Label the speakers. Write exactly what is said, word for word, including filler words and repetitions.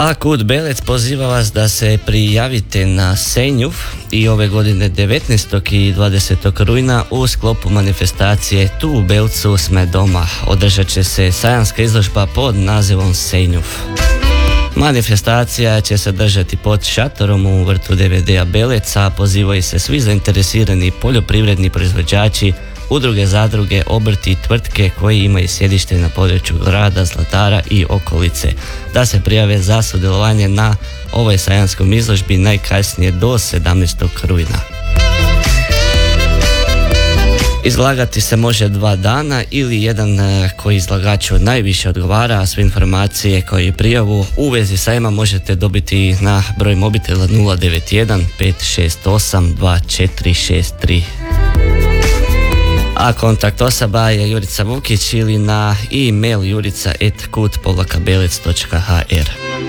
Speaker 1: A Kud Belec poziva vas da se prijavite na Senjuf i ove godine devetnaestog i dvadesetog rujna u sklopu manifestacije Tu u Belcu sme doma. Održat će se sajamska izložba pod nazivom Senjuf. Manifestacija će se držati pod šatorom u vrtu D V D-a Belec, a pozivaju se svi zainteresirani poljoprivredni proizvođači, udruge, zadruge, obrti i tvrtke koji imaju sjedište na području grada, Zlatara i okolice da se prijave za sudjelovanje na ovoj sajamskoj izložbi najkasnije do sedamnaestog rujna. Izlagati se može dva dana ili jedan koji izlagaču najviše odgovara, a sve informacije kao i prijavu u vezi sajma možete dobiti na broj mobitela nula devet jedan pet šest osam dva četiri šest tri. A kontakt osoba je Jurica Vukić ili na e-mail jurica at kud belec točka h r.